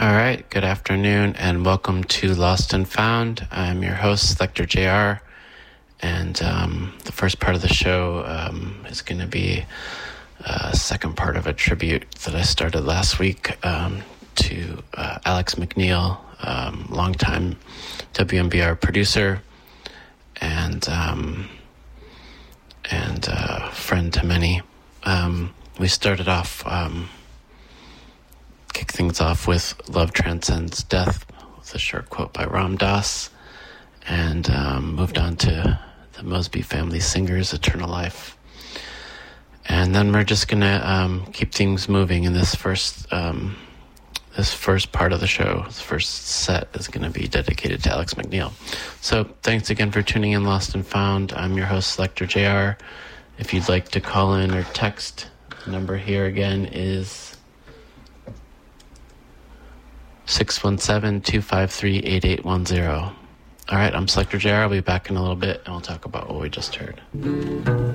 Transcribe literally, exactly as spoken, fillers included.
All right, good afternoon and welcome to Lost and Found. I'm your host, Selector J R, and um, the first part of the show um, is going to be a second part of a tribute that I started last week um, to uh, Alex McNeil, um, longtime W M B R producer and um, and uh, friend to many. Um, we started off... Um, kick things off with Love Transcends Death with a short quote by Ram Dass, and um, moved on to the Mosby Family Singers, Eternal Life. And then we're just gonna um, keep things moving in this first um, this first part of the show. This first set is gonna be dedicated to Alex McNeil. So thanks again for tuning in, Lost and Found. I'm your host, Selector J R. If you'd like to call in or text, the number here again is six one seven, two five three, eight eight one zero. All right, I'm Selector J R. I'll be back in a little bit, and we'll talk about what we just heard.